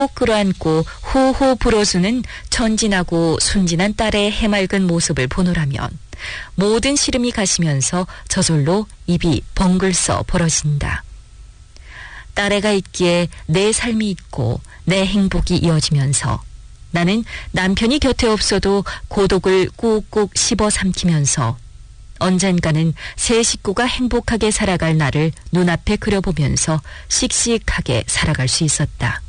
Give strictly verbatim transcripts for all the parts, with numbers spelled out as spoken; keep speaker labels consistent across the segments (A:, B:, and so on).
A: 꼭 끌어안고 호호 불어주는 천진하고 순진한 딸의 해맑은 모습을 보노라면 모든 시름이 가시면서 저절로 입이 벙글써 벌어진다. 딸애가 있기에 내 삶이 있고 내 행복이 이어지면서 나는 남편이 곁에 없어도 고독을 꾹꾹 씹어 삼키면서 언젠가는 새 식구가 행복하게 살아갈 날을 눈앞에 그려보면서 씩씩하게 살아갈 수 있었다.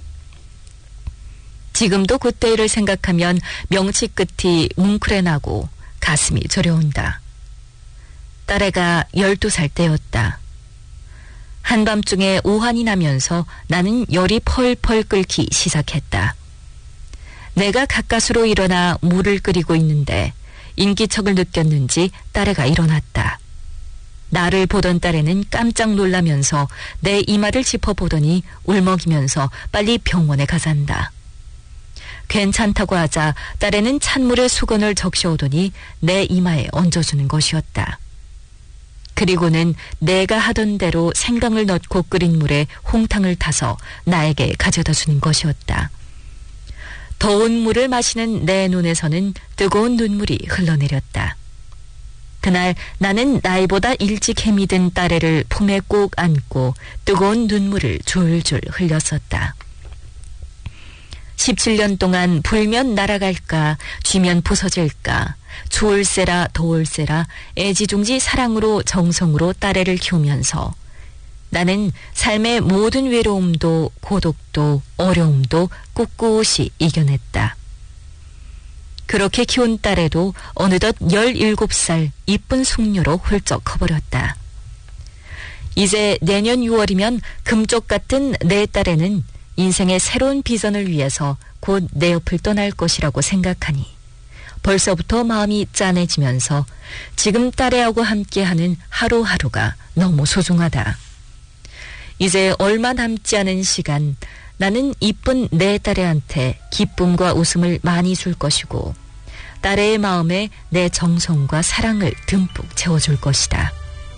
A: 지금도 그때 일을 생각하면 명치 끝이 뭉클해 나고 가슴이 저려온다. 딸애가 열두 살 때였다. 한밤중에 오한이 나면서 나는 열이 펄펄 끓기 시작했다. 내가 가까스로 일어나 물을 끓이고 있는데 인기척을 느꼈는지 딸애가 일어났다. 나를 보던 딸애는 깜짝 놀라면서 내 이마를 짚어보더니 울먹이면서 빨리 병원에 가잔다. 괜찮다고 하자 딸애는 찬물에 수건을 적셔오더니 내 이마에 얹어주는 것이었다. 그리고는 내가 하던 대로 생강을 넣고 끓인 물에 홍탕을 타서 나에게 가져다 주는 것이었다. 더운 물을 마시는 내 눈에서는 뜨거운 눈물이 흘러내렸다. 그날 나는 나이보다 일찍 해미 든 딸애를 품에 꼭 안고 뜨거운 눈물을 줄줄 흘렸었다. 십칠 년 동안 불면 날아갈까 쥐면 부서질까 추울세라 더울세라 애지중지 사랑으로 정성으로 딸애를 키우면서 나는 삶의 모든 외로움도 고독도 어려움도 꿋꿋이 이겨냈다. 그렇게 키운 딸애도 어느덧 열일곱 살 이쁜 숙녀로 훌쩍 커버렸다. 이제 내년 유월이면 금쪽 같은 내 딸애는 인생의 새로운 비전을 위해서 곧 내 옆을 떠날 것이라고 생각하니 벌써부터 마음이 짠해지면서 지금 딸애하고 함께하는 하루하루가 너무 소중하다. 이제 얼마 남지 않은 시간 나는 이쁜 내 딸애한테 기쁨과 웃음을 많이 줄 것이고 딸애의 마음에 내 정성과 사랑을 듬뿍 채워줄 것이다.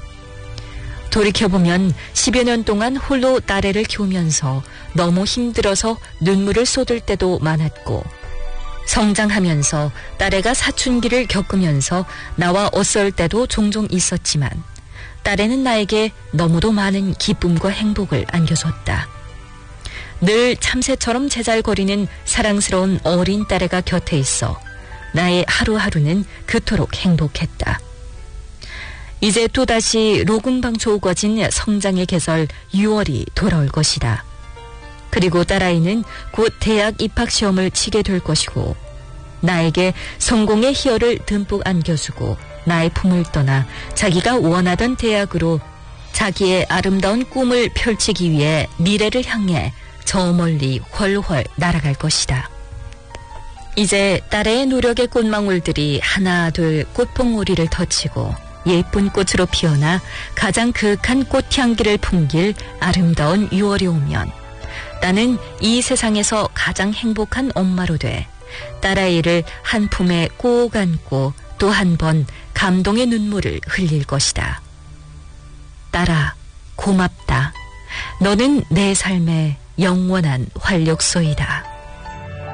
A: 돌이켜보면 십여 년 동안 홀로 딸애를 키우면서 너무 힘들어서 눈물을 쏟을 때도 많았고 성장하면서 딸애가 사춘기를 겪으면서 나와 엇설 때도 종종 있었지만 딸애는 나에게 너무도 많은 기쁨과 행복을 안겨줬다. 늘 참새처럼 제잘거리는 사랑스러운 어린 딸애가 곁에 있어 나의 하루하루는 그토록 행복했다. 이제 또다시 로군방초 우거진 성장의 계절 유월이 돌아올 것이다. 그리고 딸아이는 곧 대학 입학시험을 치게 될 것이고 나에게 성공의 희열을 듬뿍 안겨주고 나의 품을 떠나 자기가 원하던 대학으로 자기의 아름다운 꿈을 펼치기 위해 미래를 향해 저 멀리 훨훨 날아갈 것이다. 이제 딸의 노력의 꽃망울들이 하나 둘 꽃봉오리를 덧치고 예쁜 꽃으로 피어나 가장 그윽한 꽃향기를 풍길 아름다운 유월이 오면 나는 이 세상에서 가장 행복한 엄마로 돼 딸아이를 한 품에 꼭 안고 또 한 번 감동의 눈물을 흘릴 것이다. 딸아, 고맙다. 너는 내 삶의 영원한 활력소이다.